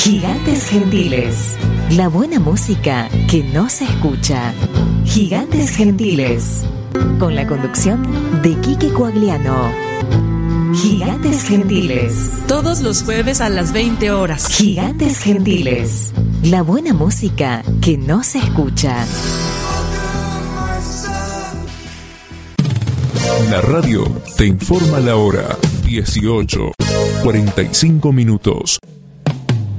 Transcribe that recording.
Gigantes Gentiles. La buena música que no se escucha. Gigantes Gentiles. Con la conducción de Quique Coagliano. Gigantes Gentiles. Todos los jueves a las 20 horas. Gigantes Gentiles. La buena música que no se escucha. La radio te informa la hora. 18:45.